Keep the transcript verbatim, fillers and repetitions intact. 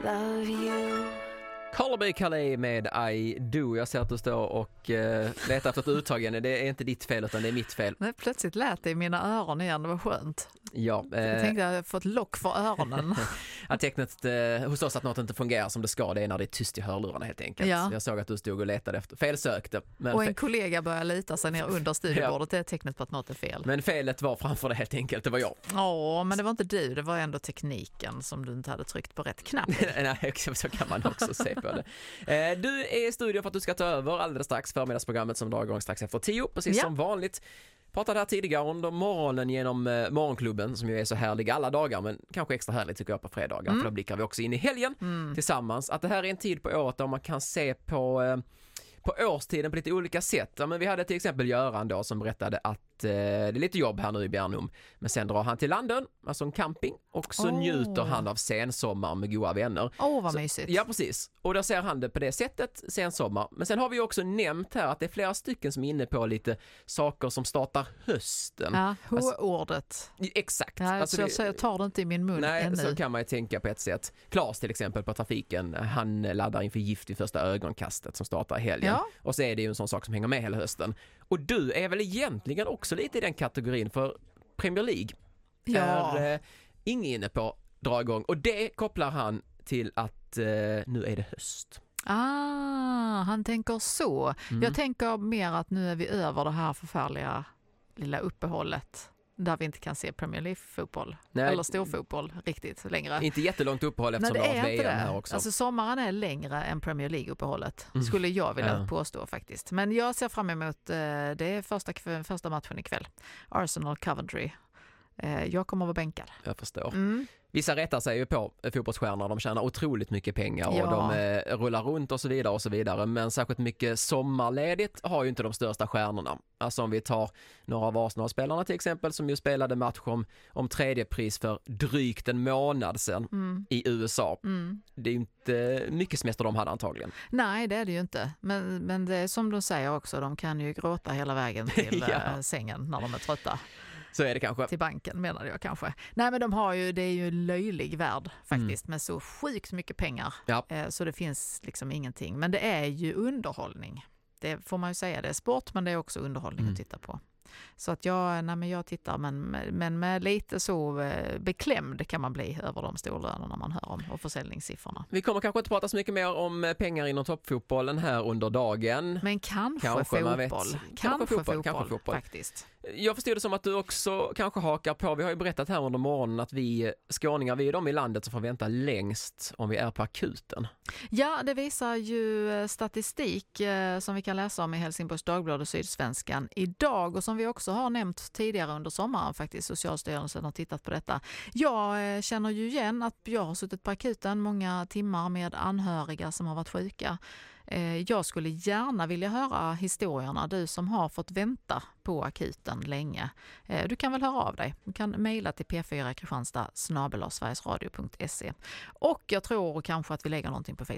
love you. Colby Calais med I Do. Jag ser att du står och uh, letar efter ett uttag igen. Det är inte ditt fel utan det är mitt fel. Nej, plötsligt lät det i mina öron igen. Det var skönt. Ja, eh, jag tänkte att jag hade fått lock för öronen. att tecknet eh, hos oss att något inte fungerar som det ska, det är när det är tyst i hörlurarna helt enkelt. Ja. Jag såg att du stod och letade efter, felsökte. Men och en fe- kollega börjar lita sig ner under studiebordet. Det är tecknet på att något är fel. Men felet var framför det helt enkelt, det var jag. Ja, men det var inte du, det var ändå tekniken som du inte hade tryckt på rätt knapp. Nej, så kan man också se på det. Eh, du är i studion för att du ska ta över alldeles strax förmiddagsprogrammet som drar igång strax efter tio, precis Ja. som vanligt. Pratade här tidigare under morgonen genom eh, morgonklubben som ju är så härlig alla dagar, men kanske extra härligt tycker jag på fredagar, Mm. för då blickar vi också in i helgen Mm. tillsammans. Att det här är en tid på året där man kan se på, eh, på årstiden på lite olika sätt. Ja, men vi hade till exempel Göran då som berättade att eh, det är lite jobb här nu i Bjärnum, men sen drar han till landen, alltså en camping, och så Oh. njuter han av sensommar med goda vänner. Åh, oh, vad Så, mysigt. ja, precis. Och då ser han det på det sättet sen sommar. Men sen har vi också nämnt här att det är flera stycken som är inne på lite saker som startar hösten. Ja, Alltså- H-ordet. Exakt. Ja, Alltså så jag, det- så jag tar det inte i min mun Nej, ännu. så kan man ju tänka på ett sätt. Klas till exempel på trafiken, han laddar inför Gift i första ögonkastet som startar i helgen. Ja. Och så är det ju en sån sak som hänger med hela hösten. Och du är väl egentligen också lite i den kategorin, för Premier League Ja. är eh, ingen inne på dra igång. Och det kopplar han till att eh, nu är det höst. Ah, han tänker så. Mm. Jag tänker mer att nu är vi över det här förfärliga lilla uppehållet där vi inte kan se Premier League-fotboll Nej. eller storfotboll riktigt längre. Inte jättelångt uppehåll eftersom Nej, det det har är V inte M det. här också. Alltså sommaren är längre än Premier League-uppehållet, Mm. skulle jag vilja Ja. påstå faktiskt. Men jag ser fram emot, eh, det är första, kv- första matchen ikväll. Arsenal-Coventry. Eh, jag kommer vara bänkad. Jag förstår. Mm. Vissa rättar sig ju på fotbollsstjärnor, de tjänar otroligt mycket pengar och Ja. de eh, rullar runt och så vidare och så vidare, men särskilt mycket sommarledigt har ju inte de största stjärnorna. Alltså om vi tar några av Arsenal-spelarna till exempel som ju spelade match om, om tredje pris för drygt en månad sedan Mm. i U S A. Mm. Det är ju inte mycket semester de hade antagligen. Nej, det är det ju inte. Men, men det är som de säger också, de kan ju gråta hela vägen till Ja. eh, sängen när de är trötta. Så är det kanske. Till banken menar jag kanske. Nej, men de har ju, det är ju en löjlig värld faktiskt med så sjukt mycket pengar. Ja. Eh, så det finns liksom ingenting. Men det är ju underhållning. Det får man ju säga. Det är sport, men det är också underhållning Mm. att titta på. Så att jag, nej men jag tittar, men, men med lite så eh, beklämd kan man bli över de storlönerna man hör om och försäljningssiffrorna. Vi kommer kanske inte prata så mycket mer om pengar inom toppfotbollen här under dagen. Men kanske, Kanske, fotboll. man vet. Kanske, Kanske fotboll, fotboll, kanske fotboll. faktiskt. Jag förstod det som att du också kanske hakar på. Vi har ju berättat här under morgonen att vi skåningar, vi är de i landet som får vänta längst om vi är på akuten. Ja, det visar ju eh, statistik eh, som vi kan läsa om i Helsingborgs Dagblad och Sydsvenskan idag och som vi också har nämnt tidigare under sommaren faktiskt. Socialstyrelsen har tittat på detta. Jag eh, känner ju igen att jag har suttit på akuten många timmar med anhöriga som har varit sjuka. Eh, jag skulle gärna vilja höra historierna, du som har fått vänta på akuten länge. Eh, du kan väl höra av dig. Du kan mejla till p fyra kristianstad snabel-a sverigesradio punkt se. Och jag tror kanske att vi lägger någonting på Facebook